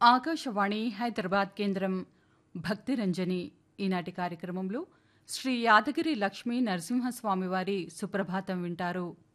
ఆకాశవాణి హైదరాబాద్ కేంద్రం భక్తి రంజని ఈనాటి కార్యక్రమంలో శ్రీ యాదగిరి లక్ష్మీ నరసింహస్వామివారి సుప్రభాతం వింటారు.